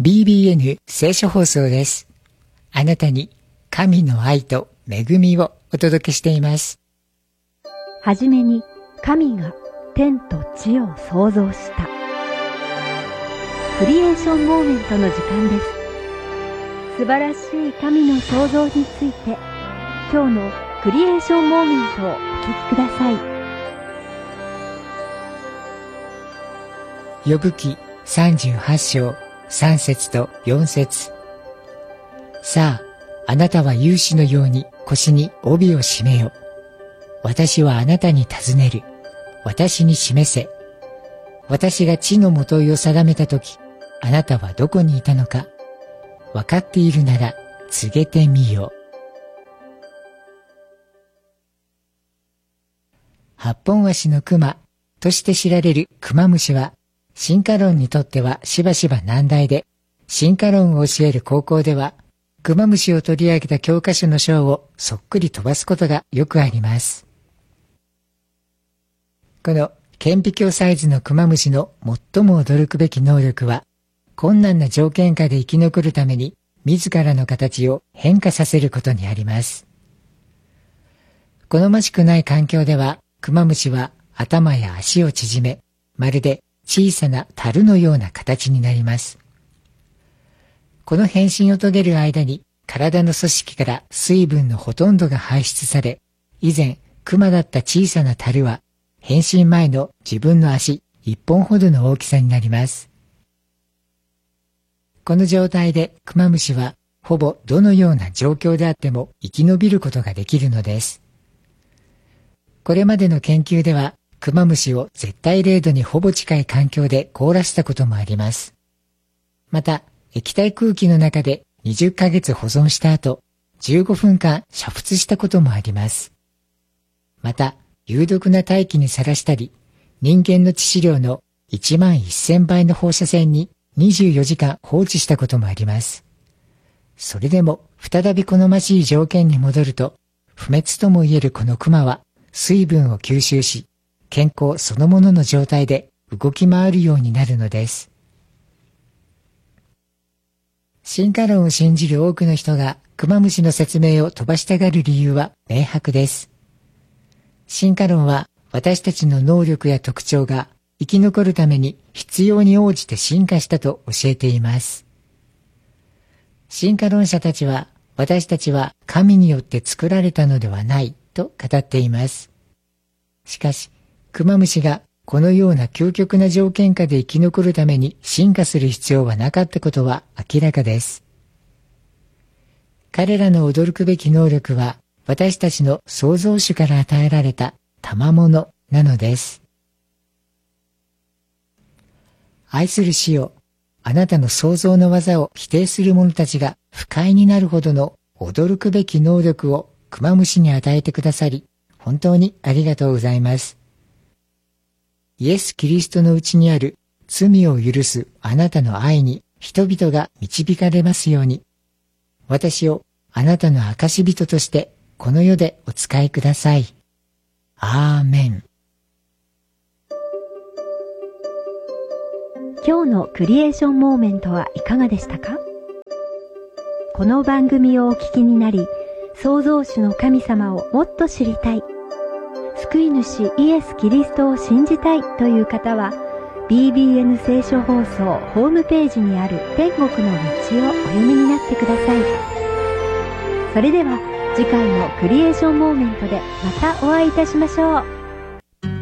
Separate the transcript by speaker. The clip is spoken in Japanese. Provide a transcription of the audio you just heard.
Speaker 1: BBN 聖書放送です。あなたに神の愛と恵みをお届けしています。
Speaker 2: はじめに神が天と地を創造した。クリエーションモーメントの時間です。素晴らしい神の創造について、今日のクリエーションモーメントをお聞きください。
Speaker 1: ヨブ記38章3節と4節。さあ、あなたは勇士のように腰に帯を締めよ。私はあなたに尋ねる。私に示せ。私が地のもといを定めたとき、あなたはどこにいたのか。わかっているなら告げてみよ。八本足の熊として知られるクマムシは、進化論にとってはしばしば難題で、進化論を教える高校では、クマムシを取り上げた教科書の章をそっくり飛ばすことがよくあります。この顕微鏡サイズのクマムシの最も驚くべき能力は、困難な条件下で生き残るために自らの形を変化させることにあります。好ましくない環境では、クマムシは頭や足を縮め、まるで小さな樽のような形になります。この変身を遂げる間に体の組織から水分のほとんどが排出され、以前クマだった小さな樽は変身前の自分の足1本ほどの大きさになります。この状態でクマムシはほぼどのような状況であっても生き延びることができるのです。これまでの研究ではクマムシを絶対0度にほぼ近い環境で凍らせたこともあります。また、液体空気の中で20ヶ月保存した後、15分間煮沸したこともあります。また、有毒な大気にさらしたり、人間の致死量の11000倍の放射線に24時間放置したこともあります。それでも再び好ましい条件に戻ると、不滅ともいえるこのクマは水分を吸収し、健康そのものの状態で動き回るようになるのです。進化論を信じる多くの人がクマムシの説明を飛ばしたがる理由は明白です。進化論は私たちの能力や特徴が生き残るために必要に応じて進化したと教えています。進化論者たちは私たちは神によって作られたのではないと語っています。しかし、クマムシがこのような究極な条件下で生き残るために進化する必要はなかったことは明らかです。彼らの驚くべき能力は私たちの創造主から与えられた賜物なのです。愛する主よ、あなたの創造の技を否定する者たちが不快になるほどの驚くべき能力をクマムシに与えてくださり、本当にありがとうございます。イエス・キリストのうちにある罪を許すあなたの愛に人々が導かれますように、私をあなたの証人としてこの世でお使いください。アーメン。
Speaker 2: 今日のクリエーションモーメントはいかがでしたか？この番組をお聞きになり、創造主の神様をもっと知りたい、救い主イエス・キリストを信じたいという方は、BBN 聖書放送ホームページにある天国の道をお読みになってください。それでは次回のクリエーションモーメントでまたお会いいたしましょう。